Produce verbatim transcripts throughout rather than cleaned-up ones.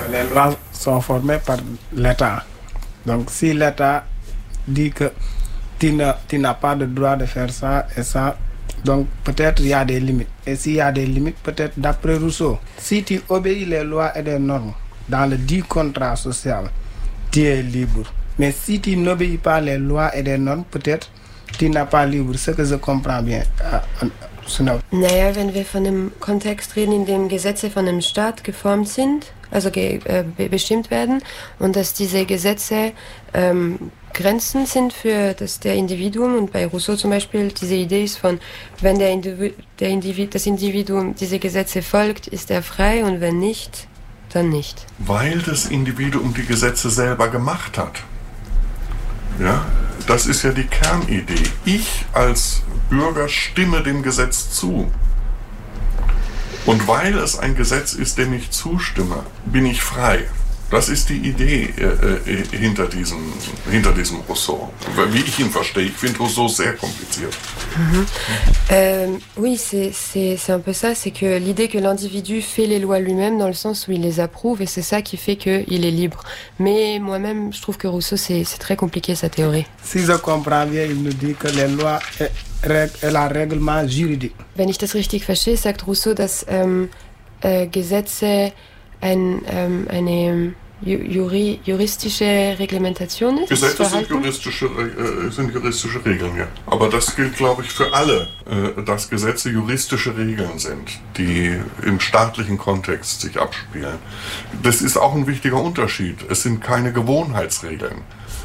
les lois sont formées par l'État. Donc si l'État dit que tu n'as, tu n'as pas de droit de faire ça et ça, donc peut-être il y a des limites. Et s'il y a des limites, peut-être d'après Rousseau, si tu obéis les lois et les normes dans le dit contrat social, tu es libre. Mais si tu n'obéis pas les lois et les normes, peut-être tu n'es pas libre. Ce que je comprends bien. Naja, wenn wir von einem Kontext reden, in dem Gesetze von einem Staat geformt sind, also ge, äh, bestimmt werden, und dass diese Gesetze ähm, Grenzen sind für das der Individuum, und bei Rousseau zum Beispiel diese Idee ist von, wenn der Individu, der Individu, das Individuum diese Gesetze folgt, ist er frei, und wenn nicht, dann nicht. Weil das Individuum die Gesetze selber gemacht hat. Ja, das ist ja die Kernidee. Ich als Bürger stimme dem Gesetz zu. Und weil es ein Gesetz ist, dem ich zustimme, bin ich frei. Das ist die Idee äh, äh, hinter, diesem, hinter diesem Rousseau. Wie ich ihn verstehe. Ich finde Rousseau sehr kompliziert. Mhm. Euh, oui, c'est, c'est, c'est un peu ça. C'est que l'idée que l'individu fait les lois lui-même dans le sens où il les approuve, et c'est ça qui fait qu'il est libre. Mais moi-même, je trouve que Rousseau, c'est, c'est très compliqué, sa théorie. Si je comprends bien, il nous dit que les lois est, est un règlement juridique. Wenn ich das richtig verstehe, sagt Rousseau, dass ähm, äh, Gesetze ein, ähm, eine Juri, juristische Reglementation ist. Gesetze sind juristische, äh, sind juristische Regeln, ja. Aber das gilt, glaube ich, für alle, äh, dass Gesetze juristische Regeln sind, die im staatlichen Kontext sich abspielen. Das ist auch ein wichtiger Unterschied. Es sind keine Gewohnheitsregeln,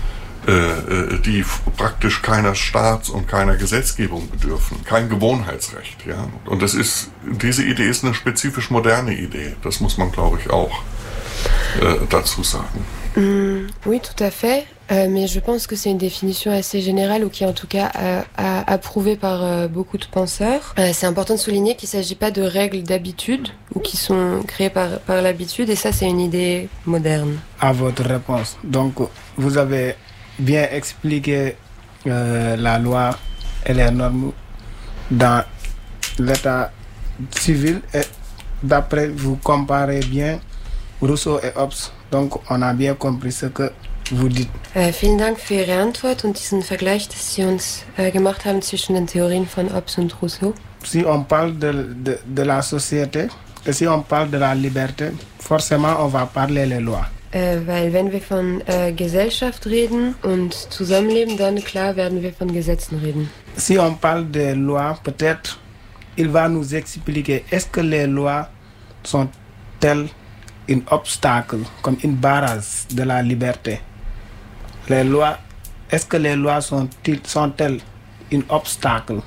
äh, die praktisch keiner Staats- und keiner Gesetzgebung bedürfen. Kein Gewohnheitsrecht, ja. Und das ist, diese Idee ist eine spezifisch moderne Idee. Das muss man, glaube ich, auch Euh, dazu sagen. Mmh, oui, tout à fait. Euh, mais je pense que c'est une définition assez générale, ou qui est en tout cas euh, approuvée par euh, beaucoup de penseurs. Euh, c'est important de souligner qu'il ne s'agit pas de règles d'habitude ou qui sont créées par, par l'habitude, et ça, c'est une idée moderne. À votre réponse. Donc, vous avez bien expliqué euh, la loi et les normes dans l'état civil, et d'après vous comparez bien Rousseau et Hobbes, donc on a bien compris ce que vous dites. Äh, vielen Dank für Ihre Antwort und diesen Vergleich, dass Sie uns äh, gemacht haben zwischen den Theorien von Hobbes und Rousseau. Si on parle de, de, de la société et si on parle de la liberté, forcément on va parler les lois. Äh, weil wenn wir von äh, Gesellschaft reden und Zusammenleben, dann klar werden wir von Gesetzen reden. Si on parle des lois, peut-être il va nous expliquer, est-ce que les lois sont telles un obstacle, comme une barrage de la liberté. Les lois, est-ce que les lois sont, sont-elles un obstacle?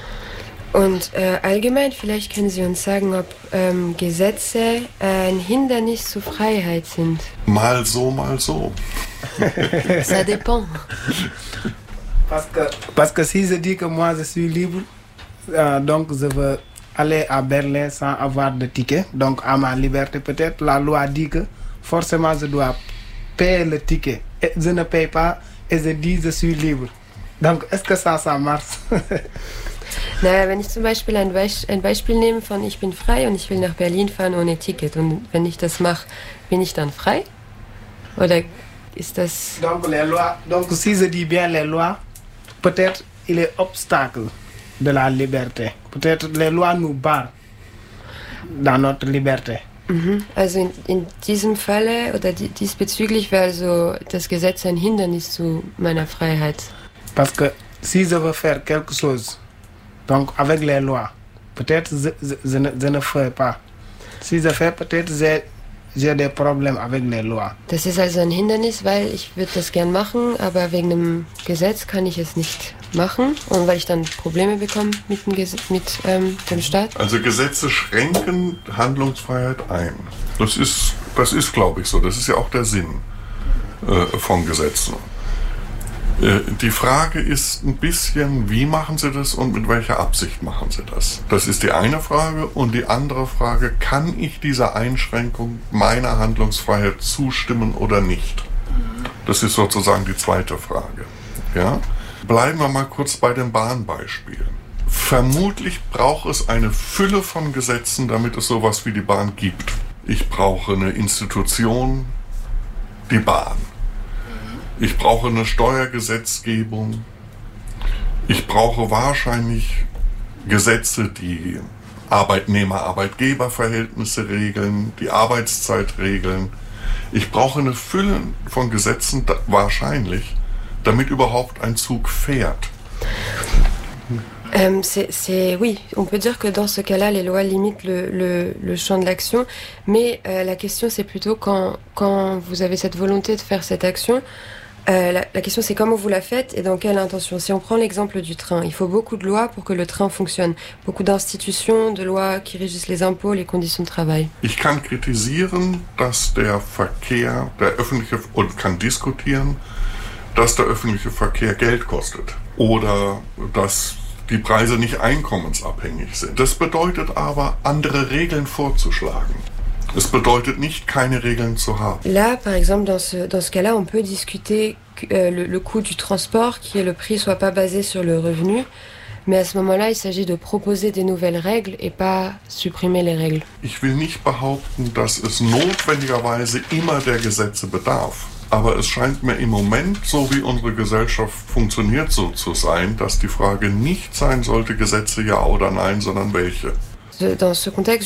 Und äh, allgemein, vielleicht können Sie uns sagen, ob ähm, Gesetze äh, ein Hindernis zur Freiheit sind. Mal so, mal so. Ça dépend. Parce que, parce que si je dis que moi je suis libre, euh, donc je veux aller à Berlin sans avoir de ticket, donc à ma liberté, peut-être la loi dit que forcément je dois payer le ticket. Et je ne paye pas et je dis je suis libre. Donc est-ce que ça, ça marche? Naja, wenn ich zum Beispiel ein, Beis- ein Beispiel nehme von ich bin frei und ich will nach Berlin fahren ohne Ticket, und wenn ich das mache, bin ich dann frei? Oder ist das... Donc les lois, donc si je dis bien les lois, peut-être il est obstacle de la liberté. Peut-être les lois nous barrent dans notre liberté. Mhm. Also in, in diesem Falle oder die, diesbezüglich wäre also das Gesetz ein Hindernis zu meiner Freiheit. Parce que si je veux faire quelque chose, donc avec les lois, peut-être je, je, je, ne, je ne ferai pas. Si je fais, peut-être j'ai, j'ai des problèmes avec les lois. Das ist also ein Hindernis, weil ich würde das gern machen, aber wegen einem Gesetz kann ich es nicht machen, und weil ich dann Probleme bekomme mit dem, Ges- mit, ähm, dem Staat. Also Gesetze schränken Handlungsfreiheit ein. Das ist, das ist, glaube ich, so. Das ist ja auch der Sinn äh, von Gesetzen. Äh, die Frage ist ein bisschen, wie machen Sie das und mit welcher Absicht machen Sie das? Das ist die eine Frage. Und die andere Frage, kann ich dieser Einschränkung meiner Handlungsfreiheit zustimmen oder nicht? Das ist sozusagen die zweite Frage. Ja? Bleiben wir mal kurz bei dem Bahnbeispiel. Vermutlich braucht es eine Fülle von Gesetzen, damit es sowas wie die Bahn gibt. Ich brauche eine Institution, die Bahn. Ich brauche eine Steuergesetzgebung. Ich brauche wahrscheinlich Gesetze, die Arbeitnehmer-Arbeitgeber-Verhältnisse regeln, die Arbeitszeit regeln. Ich brauche eine Fülle von Gesetzen, da, wahrscheinlich, damit überhaupt ein Zug fährt. Euh, c'est, c'est, oui, on peut dire que dans ce cas-là, les lois limitent le, le, le champ de l'action, mais euh, la question c'est plutôt quand, quand vous avez cette volonté de faire cette action, euh, la, la question c'est comment vous la faites et dans quelle intention. Si on prend l'exemple du train, il faut beaucoup de lois pour que le train fonctionne, beaucoup d'institutions, de lois qui régissent les impôts, les conditions de travail. Ich kann kritisieren, dass der Verkehr, der öffentliche, und kann diskutieren, dass der öffentliche Verkehr Geld kostet oder dass die Preise nicht einkommensabhängig sind. Das bedeutet aber, andere Regeln vorzuschlagen. Es bedeutet nicht, keine Regeln zu haben. Là, par exemple, dans ce, dans ce cas-là, on peut discuter que euh, le, le coût du transport, qui est le prix, soit pas basé sur le revenu. Mais à ce moment-là, il s'agit de proposer des nouvelles règles et pas supprimer les règles. Ich will nicht behaupten, dass es notwendigerweise immer der Gesetze bedarf. Aber es scheint mir im Moment, so wie unsere Gesellschaft funktioniert, so zu sein, dass die Frage nicht sein sollte, Gesetze ja oder nein, sondern welche. Dans ce contexte,